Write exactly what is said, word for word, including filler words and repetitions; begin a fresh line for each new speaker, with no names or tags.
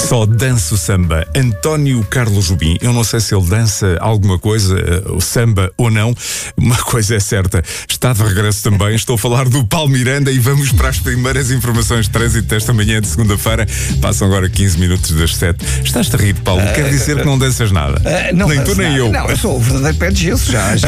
Só dança o samba. António Carlos Jobim. Eu não sei se ele dança alguma coisa, o samba ou não. Uma coisa é certa, está de regresso também. Estou a falar do Paulo Miranda e vamos para as primeiras informações de trânsito desta manhã de segunda-feira. Passam agora quinze minutos das sete. Estás-te a rir, Paulo? Quer dizer que não danças nada?
Uh, não
nem tu, nem
nada.
eu.
Não, eu sou o verdadeiro pé de gesso. Já, já